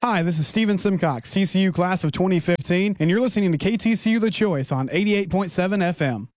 Hi, this is Steven Simcox, TCU class of 2015, and you're listening to KTCU The Choice on 88.7 FM.